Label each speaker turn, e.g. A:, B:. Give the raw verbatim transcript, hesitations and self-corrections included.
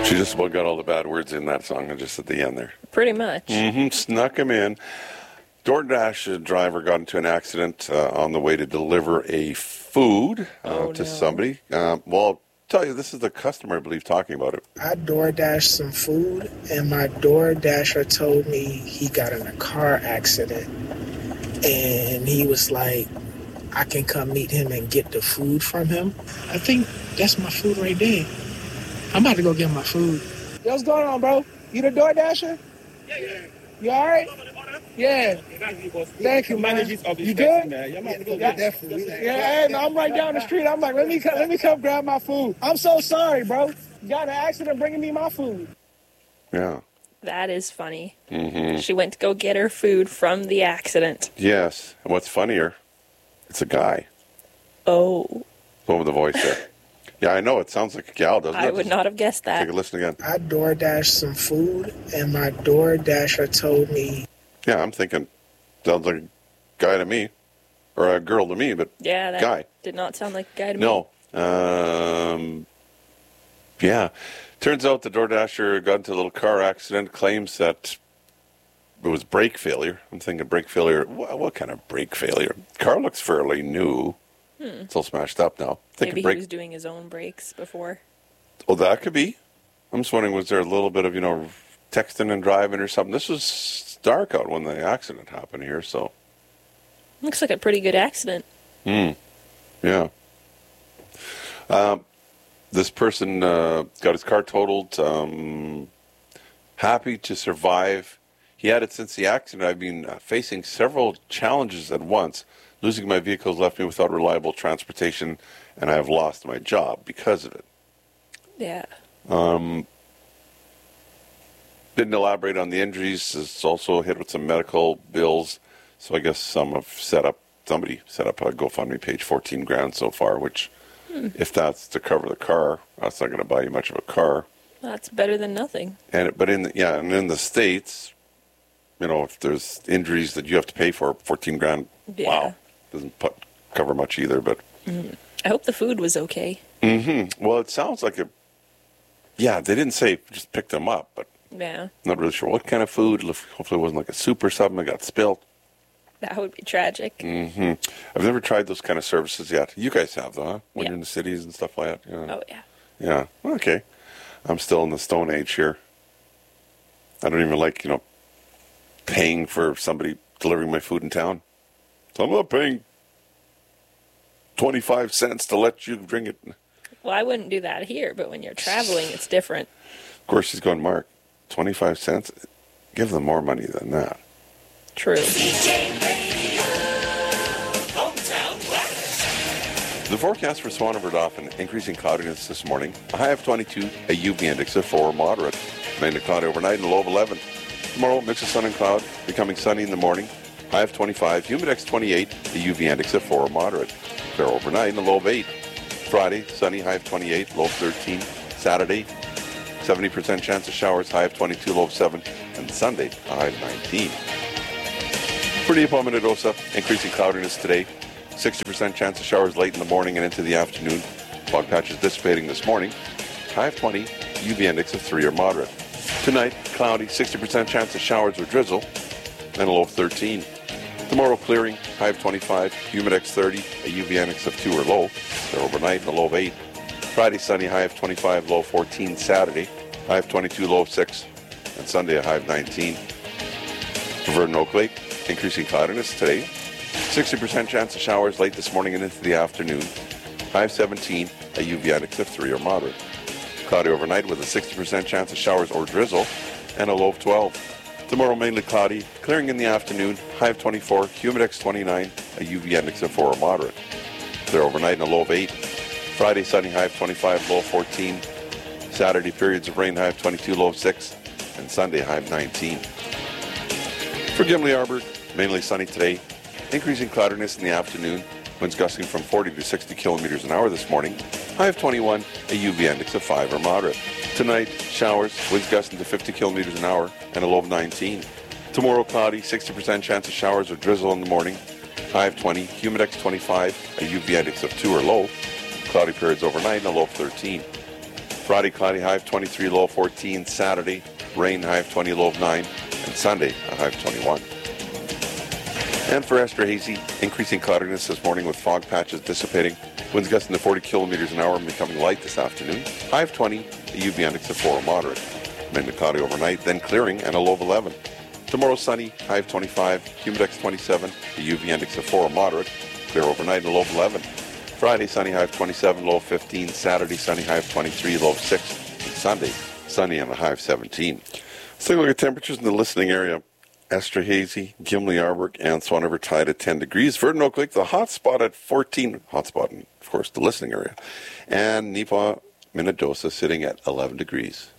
A: She just about got all the bad words in that song just at the end there.
B: Pretty much.
A: Mm-hmm. Snuck him in. DoorDash driver got into an accident uh, on the way to deliver a food uh,
B: Oh,
A: to
B: no.
A: somebody. Uh, well, I'll tell you, this is the customer, I believe, talking about it.
C: I DoorDashed some food, and my DoorDasher told me he got in a car accident. And he was like, I can come meet him and get the food from him. I think that's my food right there. I'm about to go get my food. Yo, what's going on, bro? You the DoorDasher?
D: Yeah, yeah.
C: You all right? Yeah. Thank you, man. You good? Yeah, definitely. Yeah, hey, no, I'm right down the street. I'm like, let me come, let me come grab my food. I'm so sorry, bro. You got in an accident bringing me my food.
A: Yeah.
B: That is funny.
A: Mm-hmm.
B: She went to go get her food from the accident.
A: Yes. And what's funnier, it's a guy.
B: Oh.
A: Over the voice there. Yeah, I know. It sounds like a gal, doesn't it?
B: I would
A: Just
B: not have guessed that.
A: Take a listen again.
C: I DoorDashed some food, and my DoorDasher told me.
A: Yeah, I'm thinking, sounds like a guy to me. Or a girl to me, but
B: Yeah, that
A: guy.
B: did not sound like a guy to me.
A: No. Um, yeah. Turns out the DoorDasher got into a little car accident, claims that it was brake failure. I'm thinking brake failure. What, what kind of brake failure? Car looks fairly new.
B: Hmm.
A: It's all smashed up now. Thinking
B: Maybe
A: brake.
B: he was doing his own brakes before.
A: Well, that could be. I'm just wondering, was there a little bit of, you know, texting and driving or something? This was dark out when the accident happened here, so.
B: Looks like a pretty good accident.
A: Hmm. Yeah. Um, this person uh, got his car totaled. Um, happy to survive. He had it since the accident. I've been uh, facing several challenges at once. Losing my vehicle has left me without reliable transportation, and I have lost my job because of it.
B: Yeah.
A: Um, didn't elaborate on the injuries. It's also hit with some medical bills. So I guess some have set up, somebody set up a GoFundMe page, fourteen grand so far, which
B: Hmm.
A: if that's to cover the car, that's not going to buy you much of a car.
B: That's better than nothing.
A: And it- But in the, yeah, and in the States, you know, if there's injuries that you have to pay for, fourteen grand,
B: Yeah.
A: wow, doesn't put, cover much either. But
B: Mm. I hope the food was okay.
A: mm-hmm. Well, it sounds like a, yeah, they didn't say just pick them up, but
B: Yeah.
A: not really sure what kind of food. Hopefully it wasn't like a soup or something that got spilled.
B: That would be tragic.
A: hmm I've never tried those kind of services yet. You guys have, though, huh? When
B: Yeah.
A: you're in the cities and stuff like that. Yeah.
B: Oh, yeah.
A: Yeah. Okay. I'm still in the Stone Age here. I don't even like, you know, paying for somebody delivering my food in town. So I'm not paying twenty-five cents to let you bring it. Of
B: Well, I wouldn't do that here, but when you're traveling, it's different.
A: course, she's going, Mark, twenty-five cents? Give them more money than that.
B: True.
A: The forecast for Swan River Dauphin, increasing cloudiness this morning. A high of twenty-two, a U V index of four, moderate. Mainly cloudy overnight and a low of eleven. Tomorrow, mix of sun and cloud, becoming sunny in the morning. High of twenty-five, humidex twenty-eight, a U V index of four, moderate. Clear overnight and a low of eight. Friday, sunny, high of twenty-eight, low of thirteen. Saturday, seventy percent chance of showers, high of twenty-two, low of seven. And Sunday, a high of nineteen. Pretty upon Minnedosa, increasing cloudiness today. sixty percent chance of showers late in the morning and into the afternoon. Fog patches dissipating this morning. High of twenty, U V index of three or moderate. Tonight, cloudy, sixty percent chance of showers or drizzle, and a low of thirteen. Tomorrow, clearing, high of twenty-five, humidex thirty, a U V index of two or low. There overnight, and a low of eight. Friday, sunny, high of twenty-five, low of fourteen. Saturday, high of twenty-two, low of six. And Sunday, a high of nineteen. For Vernon Oak Lake, increasing cloudiness today. sixty percent chance of showers late this morning and into the afternoon. High of seventeen, a U V index of three or moderate. Cloudy overnight with a sixty percent chance of showers or drizzle and a low of twelve. Tomorrow mainly cloudy, clearing in the afternoon, high of twenty-four, humidex twenty-nine, a U V index of four or moderate. Clear overnight and a low of eight. Friday sunny, high of twenty-five, low of fourteen. Saturday periods of rain, high of twenty-two, low of six. And Sunday, high of nineteen. For Gimli Arbor, mainly sunny today. Increasing cloudiness in the afternoon. Winds gusting from forty to sixty kilometers an hour this morning. High of twenty-one, a U V index of five or moderate. Tonight, showers, winds gusting to fifty kilometers an hour, and a low of nineteen. Tomorrow, cloudy, sixty percent chance of showers or drizzle in the morning. High of twenty, humidex twenty-five, a U V index of two or low. Cloudy periods overnight, and a low of thirteen. Friday, cloudy, high of twenty-three, low of fourteen. Saturday, rain, high of twenty, low of nine. And Sunday, a high of twenty-one. And for Esterhazy, increasing cloudiness this morning with fog patches dissipating. Winds gusting to forty kilometers an hour and becoming light this afternoon. High of twenty, a U V index of four, moderate. Mainly cloudy overnight, then clearing and a low of eleven. Tomorrow sunny, high of twenty-five, humidex twenty-seven, a U V index of four, moderate. Clear overnight and a low of eleven. Friday sunny, high of twenty-seven, low of fifteen. Saturday sunny, high of twenty-three, low of six. And Sunday sunny and a high of seventeen. Let's take a look at temperatures in the listening area. Esterhazy, Gimli, Arborg, and Swan River tied at ten degrees. Verdon, Oak Lake, the hot spot at fourteen. Hot spot in, of course, the listening area. And Neepawa, Minnedosa sitting at eleven degrees.